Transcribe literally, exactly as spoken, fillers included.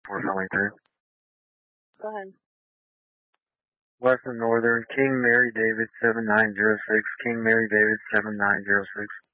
We're going through. Go ahead. Western Northern, King Mary David seven nine zero six, King Mary David seven nine zero six.